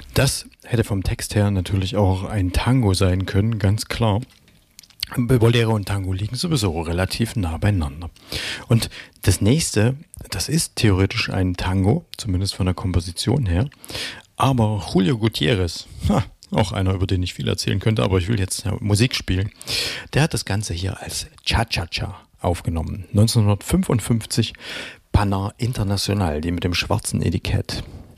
Das hätte vom Text her natürlich auch ein Tango sein können, ganz klar. Bolero und Tango liegen sowieso relativ nah beieinander. Und das nächste, das ist theoretisch ein Tango, zumindest von der Komposition her. Aber Julio Gutierrez, auch einer, über den ich viel erzählen könnte, aber ich will jetzt Musik spielen, der hat das Ganze hier als Cha-Cha-Cha aufgenommen. 1955 Panna International, die mit dem schwarzen Etikett.